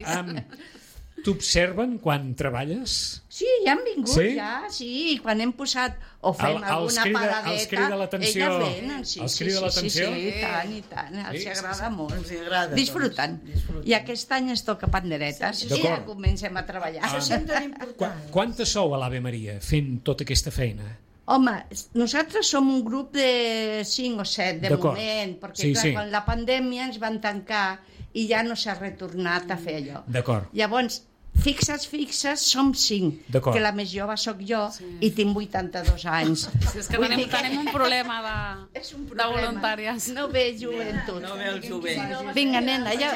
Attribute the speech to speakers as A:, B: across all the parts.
A: T'observen quan treballes?
B: Sí, ja han vingut, sí, i quan hem posat o fem alguna paradeta,
A: els crida l'atenció,
B: elles venen, sí, i tant, els agrada molt, disfruten. I aquest any es toca panderetes i ja comencem a treballar.
C: Això sempre és important.
A: Quantes sou a l'Ave Maria fent tota aquesta feina?
B: Home, nosaltres som un grup de 5 o 7 de moment, perquè quan la pandèmia ens van tancar i ja no s'ha retornat a fer allò.
A: D'acord.
B: Llavors, fixes, som 5, que la més jove sóc jo i tinc 82 anys.
D: És que tenim un problema de voluntàries.
B: No ve joventut.
C: No ve el jovent.
B: Vinga, nena, ja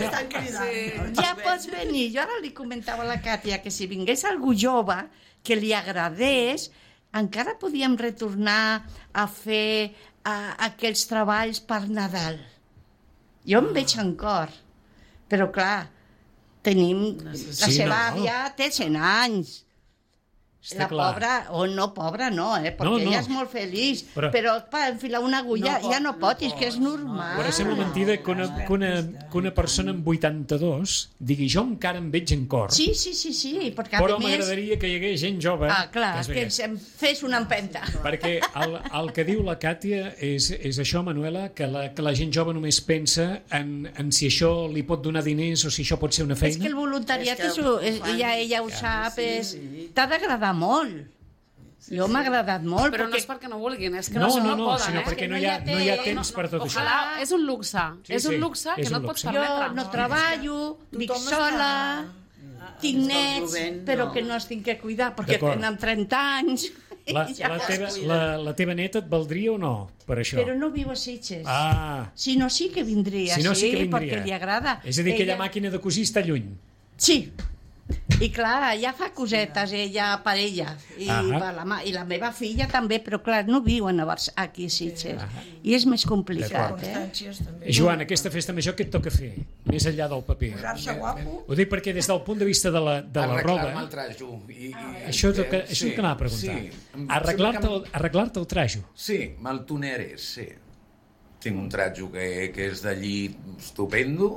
B: pots venir. Jo ara li comentava a la Càtia que si vingués algú jove que li agradés, encara podíem retornar a fer aquells treballs per Nadal. Jo em veig en cor, però clar, tenim... La seva àvia té 100 anys. La pobra, o no pobra, no, perquè ella és molt feliç, però per enfilar una agulla ja no pot, és que és normal.
A: Però sembla mentida que una persona amb 82 digui jo encara em veig en cor.
B: Sí, perquè a més...
A: Però m'agradaria que hi hagués gent jove.
B: Clar, que ens fes una empenta.
A: Perquè el que diu la Càtia és això, Manuela, que la gent jove només pensa en si això li pot donar diners o si això pot ser una feina.
B: És que el voluntariat, ella ho sap, t'ha d'agradar molt. Jo m'ha agradat molt.
D: Però no és perquè no vulguin, és que
A: no
D: poden.
A: Sinó perquè no hi ha temps per tot això.
D: És un luxe. És un luxe que no et pots permetre.
B: Jo no treballo, vic sola, tinc nets, però que no els tinc que cuidar perquè tenen 30 anys.
A: La teva neta et valdria o no per això?
B: Però no viu a Sitges. Si no, sí que vindria, perquè li agrada.
A: És a dir, que aquella màquina de cosir està lluny.
B: Sí. I clar, ja fa cosetes ella per ella i la meva filla també, però clar, no viuen aquí a Sitges i és més complicat.
A: Joan, aquesta festa major què et toca fer? Més enllà del paper.
C: Posar-se guapo.
A: Ho dic perquè des del punt de vista de la roba...
E: Arreglar-me el trajo.
A: Això és el que anava a preguntar. Arreglar-te el trajo.
E: Sí, me'l toneré, sí. Tinc un trajo que és d'allí estupendo.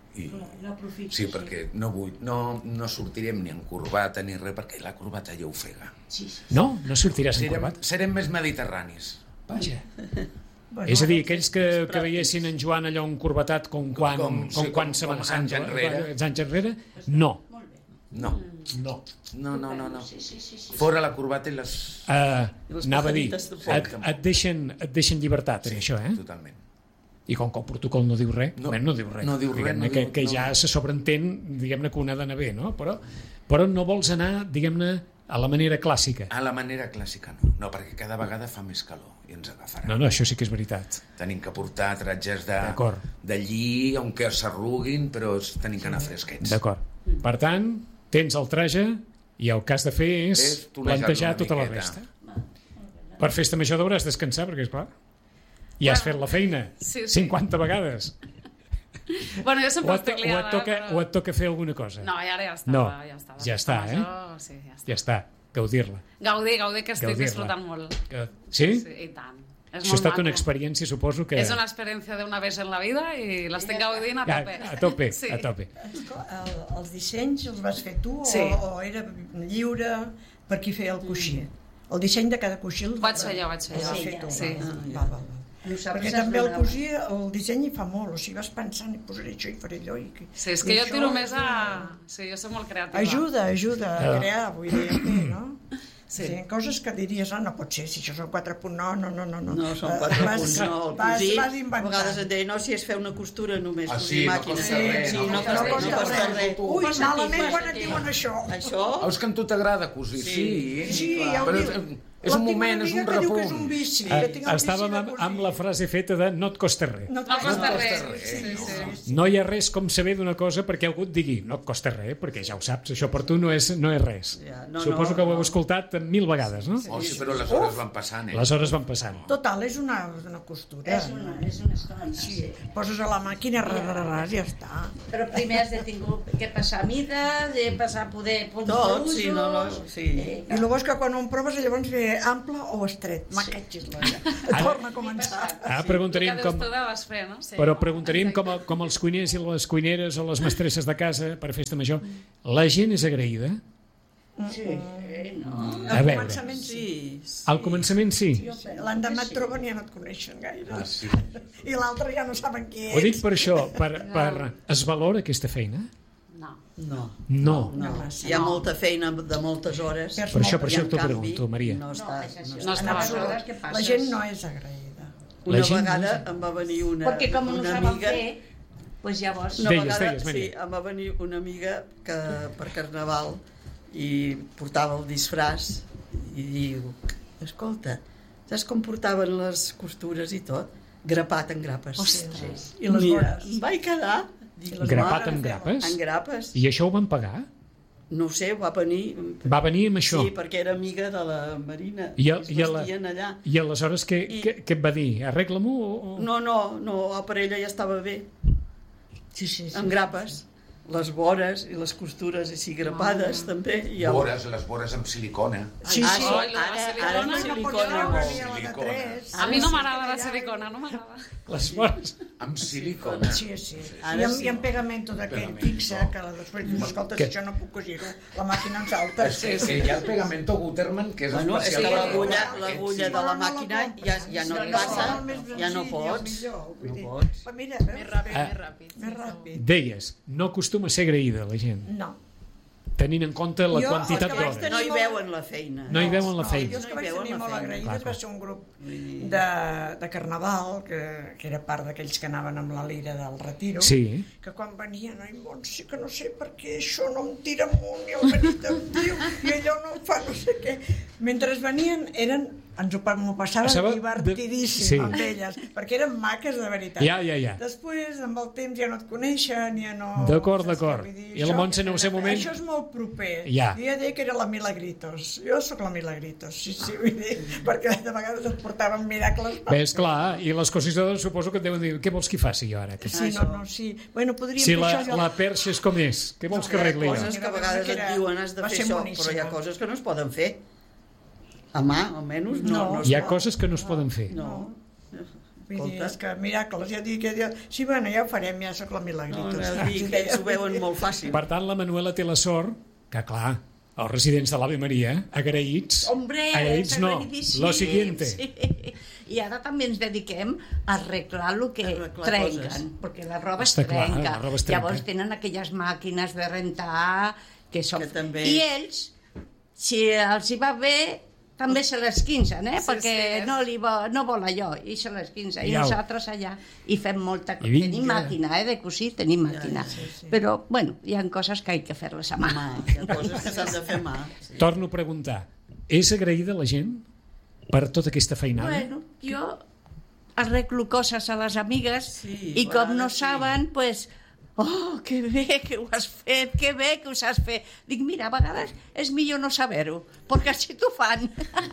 E: Sí, perquè no sortirem ni en corbata ni res, perquè la corbata ja ofega.
A: No sortiràs en corbata?
E: Serem més mediterranis.
A: Vaja. És a dir, aquells que veiessin en Joan allò encorbatat com quan Setmana Santa, anys enrere, no.
E: No. Fora la corbata i les...
A: Anava a dir, et deixen llibertat en això,
E: Totalment.
A: I com que el protocol no diu res, no diu res, que ja se sobreentén, diguem-ne, que ho ha d'anar bé, no? Però no vols anar, diguem-ne, a la manera clàssica.
E: A la manera clàssica no, perquè cada vegada fa més calor i ens agafarà.
A: No, això sí que és veritat.
E: Tenim que portar tratges d'allí, aunque s'arruguin, però tenim que anar fresquets.
A: D'acord. Per tant, tens el traje i el que has de fer és plantejar tota la resta. Per festa major deuràs descansar, perquè, esclar, i has fet la feina 50 vegades.
D: Bueno, jo sempre estic liada.
A: O et toca fer alguna cosa?
D: No, ara ja està.
A: No, ja està, Ja està, gaudir-la.
D: Gaudir, que estic disfrutant molt.
A: Sí?
D: Sí, i tant.
A: Això ha estat una experiència, suposo que...
D: És una experiència d'una vegada en la vida i l'estic gaudint a tope.
A: A tope.
C: Els dissenys els vas fer tu o era lliure per qui feia el coixí? El disseny de cada coixí el
D: vaig fer jo. Sí.
C: Perquè també el cosí, el disseny hi fa molt, o sigui, vas pensant i posaré això i faré allò.
D: Sí, és que jo tiro més a... Sí, jo soc molt creativa.
C: Ajuda a crear, vull dir, no? Sí. Coses que diries, no pot ser, si això són 4 punts, no.
F: No, són 4 punts, no. El cosí, a vegades et deia, no, si es fer una costura només, cosir màquina.
E: Sí,
F: no costa res.
C: Ui, malament quan et diuen això.
F: Això?
E: Que a tu t'agrada cosir, sí. És un moment, és un repunt.
A: Estàvem amb la frase feta de no et costa res.
D: No costa res.
A: No hi ha res com saber d'una cosa perquè algú et digui no et costa res, perquè ja ho saps, això per tu no és res. Suposo que ho heu escoltat 1000 vegades, no?
E: Sí, però les hores van passant.
A: Les hores van passant.
C: Total, és una costura.
B: És una estona.
C: Sí, poses a la màquina, ja està.
B: Però primer has de tenir que passar mides, passar poder punts d'usos...
F: Sí.
C: I el bo és que quan ho proves llavors ve ser ample o estret. Torna a començar.
A: Preguntaríem com... Però preguntaríem com els cuiners i les cuineres o les mestresses de casa per festa major. La gent és agraïda?
C: Sí,
B: no.
C: Al començament sí.
A: Al començament sí.
C: L'endemà et troben i ja no et coneixen gaire. I l'altre ja no saben qui ets.
A: Ho dic per això, es valora aquesta feina?
F: No.
C: Hi
F: ha molta feina de moltes hores.
A: Per això t'ho pregunto, Maria.
F: No
C: està. La gent no és agraïda.
F: Una vegada em va venir una amiga...
B: Perquè com no saben fer, doncs llavors...
F: Una vegada, sí, em va venir una amiga que per Carnaval i portava el disfraç i diu, escolta, saps com portaven les costures i tot? Grapat en grapes.
B: Ostres.
C: I les vores.
F: Em vaig quedar...
A: Grapat en grapes?
F: En grapes.
A: I això ho van pagar?
F: No ho sé, va venir...
A: Va venir amb això?
F: Sí, perquè era amiga de la Marina.
A: I
F: allà.
A: I aleshores què et va dir? Arregla-m'ho?
F: No, per ella ja estava bé. Sí. Amb grapes. Les vores i les costures així grapades també.
E: Les vores amb silicona.
F: Sí. Ara amb silicona.
D: A mi no m'agrada la silicona, no m'agrada.
A: Les vores
E: amb silicona.
C: Sí. I amb pegamento d'aquell fixe, que després dius, escolta, si això no puc cosir-ho, la màquina en salta.
E: Que hi ha el pegamento Gutermann, que és especial.
F: És que l'agulla de la màquina ja no et passa, ja no pots.
C: Mira, més ràpid.
A: Deies, no acostuma a ser agraïda la gent.
C: No.
A: Tenint en compte la quantitat d'hores.
F: No hi veuen la feina.
A: No hi veuen la feina.
C: Jo els que vaig tenir molt agraïdes va ser un grup de Carnaval, que era part d'aquells que anaven amb la lira del Retiro, que quan venien, ai, Montse, que no sé per què això no em tira amunt, i el Benit em diu, i allò no em fa no sé què. Mentre venien, ens ho passava divertidíssim amb elles, perquè eren maques de veritat.
A: Ja.
C: Després, amb el temps, ja no et coneixen, ja no...
A: D'acord. I la Montse en el seu moment...
C: Això és molt proper.
A: Ja.
C: Jo ja deia que era la Milagritos. Jo sóc la Milagritos, sí, vull dir, perquè de vegades et portaven miracles.
A: És clar, i les cosisades suposo que et deuen dir, què vols que faci jo ara?
C: Sí. Bueno, podríem
A: fer això... Si la perxa és com és, què vols que arregli jo?
F: Hi ha coses que a vegades et diuen has de fer això, però hi ha coses que no es poden fer. A mà, almenys, no.
A: Hi ha coses que no es poden fer.
C: No. Vull dir, és que miracles, ja dic que... Sí, bueno, ja ho farem, ja sóc la Milagritos.
F: Que ells ho veuen molt fàcil.
A: Per tant, la Manuela té la sort que, clar, els residents de l'Ave Maria, agraïts...
B: Hombre,
A: agraïts no, lo siguiente.
B: Sí. I ara també ens dediquem a arreglar el que trenquen, perquè la roba es trenca. Llavors tenen aquelles màquines de rentar que són... I ells, si els hi va bé, també se l'esquinzen, perquè no vol allò, i se l'esquinzen. I nosaltres allà hi fem molta... Tenim màquina, de cosir, tenim màquina. Però, bueno, hi ha coses que hay que fer-les a mà.
F: Hi ha coses que s'han de fer a mà.
A: Torno a preguntar, és agraïda la gent per tota aquesta feinada?
B: Bueno, jo arreglo coses a les amigues i com no saben, doncs... Oh, que bé que ho has fet, que bé que ho saps fer. Dic, mira, a vegades és millor no saber-ho, perquè així t'ho fan.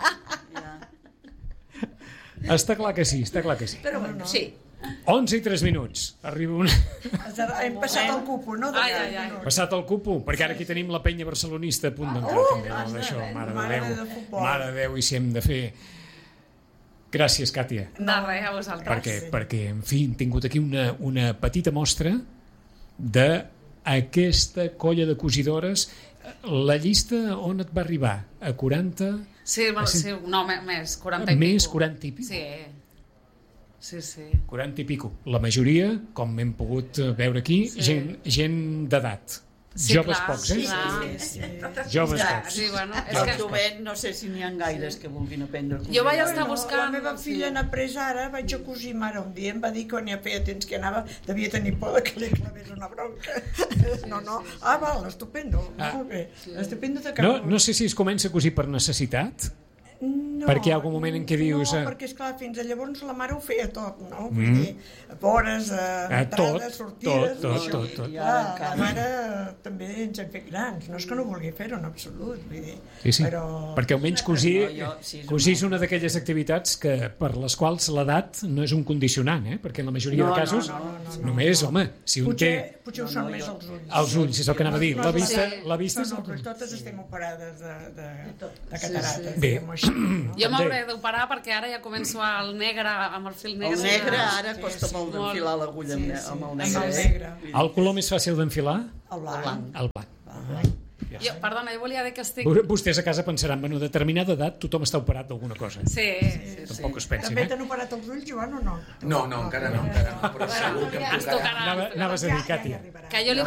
A: Està clar que sí.
B: Però bueno, sí.
A: 11 i 3 minuts. Arriba una...
C: Hem passat el cupo, no?
A: Passat el cupo, perquè ara aquí tenim la penya barcelonista a punt d'entrar també. D'això, mare de Déu, i si hem de fer... Gràcies, Càtia.
D: De res, a vosaltres.
A: Perquè, en fi, hem tingut aquí una petita mostra d'aquesta colla de cosidores. La llista on et va arribar? A 40?
D: Sí, no, més, 40 i pico.
A: Més 40 i pico?
D: Sí.
A: 40 i pico. La majoria, com hem pogut veure aquí, gent d'edat. Joves pocs, Joves pocs.
F: El jovent, no sé si n'hi ha gaires que vulguin aprendre.
D: Jo vaig estar buscant...
C: La meva filla n'ha après ara, vaig a cosir mare un dia, em va dir que quan ja feia temps que anava, devia tenir por que li clavés una bronca. No. Val, estupendo, molt bé. Estupendo de cap.
A: No sé si es comença a cosir per necessitat.
C: No,
A: perquè hi ha algun moment en què dius...
C: No, perquè esclar, fins a llavors la mare ho feia tot, no? Vull dir, vores, entrades, sortides...
A: Tot.
C: La mare també ens hem fet grans, no és que no vulgui fer-ho en absolut, vull dir...
A: Sí, però... perquè almenys cosir és una d'aquelles activitats per les quals l'edat no és un condicionant, perquè en la majoria de casos només, home, si un té...
C: Potser ho són més els ulls.
A: Els ulls, és el que anava a dir. La vista...
C: Totes estem operades de cataractes.
A: Bé.
D: Jo m'hauré d'operar perquè ara ja començo al negre, amb el fil negre.
F: El negre ara costa molt d'enfilar l'agulla amb el negre.
A: El color més fàcil d'enfilar?
C: El blanc.
A: El blanc.
D: Perdona, jo volia dir que estic...
A: Vostès a casa pensaran, bueno, a determinada edat tothom està operat d'alguna cosa.
D: Sí.
A: Tampoc es pensin,
C: També t'han operat els ulls, Joan, o no?
E: No, encara no, però segur que em tocarà.
A: Anaves a dir, Càtia.
D: Que jo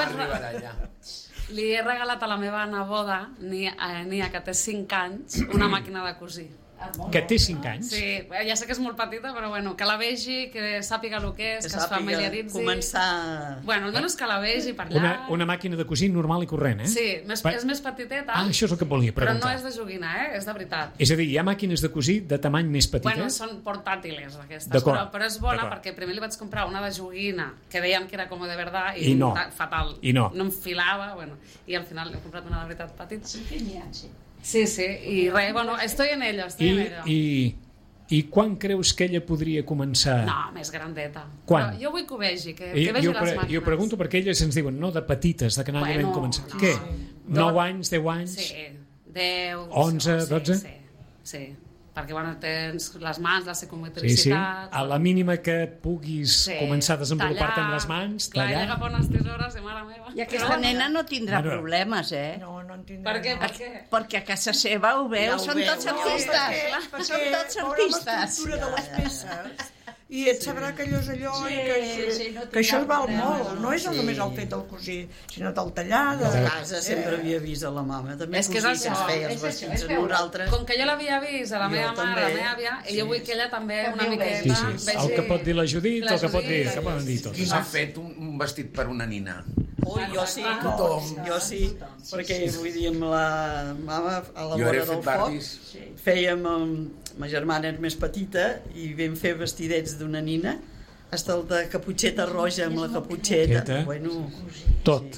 D: li he regalat a la meva neboda, Nia, que té 5 anys, una màquina de cosir.
A: Que té 5 anys?
D: Sí, ja sé que és molt petita, però bueno, que la vegi, que sàpiga el que és, que es familiaritzi.
F: Començar...
D: Bueno, almenys que la vegi per allà.
A: Una màquina de cosir normal i corrent, eh?
D: Sí, és més petiteta.
A: Això és el que volia preguntar.
D: Però no és de joguina, és de veritat.
A: És a dir, hi ha màquines de cosir de tamany més petites?
D: Bueno, són portàtiles aquestes, però és bona perquè primer li vaig comprar una de joguina que deien que era com de verdad i no, fatal.
A: I no
D: enfilava, bueno, i al final he comprat una de veritat petita. Sí, i res, bueno, estoy en ello.
A: I quan creus que ella podria començar?
D: No, més grandeta.
A: Quan?
D: Però jo vull que ho vegi, que vegi les màquines.
A: Jo pregunto perquè elles ens diuen, no, de petites, de que n'hi vam començar. Què? 9 anys, 10 anys?
D: Sí, 10...
A: 11, 12?
D: Sí, perquè bueno, tens les mans, la psicomotricitat...
A: A la mínima que puguis començar a desenvolupar-te amb les mans,
D: tallar... Clar, ella agafar unes tisores, mare meva.
B: I aquesta nena no tindrà problemes,
C: No en tindrà.
D: Per què?
B: Perquè a casa seva ho veu, són tots artistes. Són tots artistes.
C: Veurà l'estructura de les peces i et sabrà que allò és allò i que això val molt. No és només el fet del cosir, sinó del tallar.
F: A casa sempre havia vist a la mama. També
D: és que és
F: això. Feia els vestits a nosaltres.
D: Com que jo l'havia vist a la meva mare, a la meva àvia, i jo vull que ella també una miqueta
A: vegi... El que pot dir la Judit, el que pot dir... Que poden dir tots.
E: Qui s'ha fet un vestit per una nina?
F: Jo sí, perquè vull dir, amb la mama a la vora del foc fèiem, ma germana era més petita i vam fer vestidets d'una nina, hasta el de caputxeta roja amb la caputxeta. Bueno,
A: tot.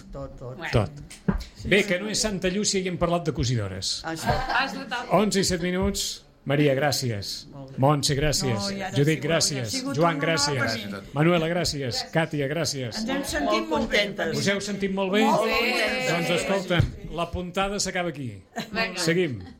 A: Bé, que no és Santa Llúcia i hem parlat de cosidores. 11 i 7 minuts. Maria, gràcies. Montse, gràcies. Judit, gràcies. Joan, gràcies. Manuela, gràcies. Càtia, gràcies.
C: Ens hem sentit molt contentes.
A: Us heu sentit molt bé? Doncs escolta, la puntada s'acaba aquí. Seguim.